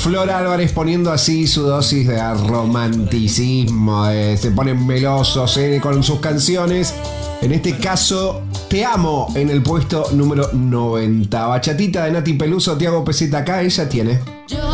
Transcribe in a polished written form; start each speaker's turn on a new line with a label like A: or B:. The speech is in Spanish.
A: Flor Álvarez poniendo así su dosis de romanticismo, se ponen melosos con sus canciones. En este caso, Te Amo en el puesto número 90. Bachatita de Nati Peluso, Tiago PZK, ella tiene.
B: Yo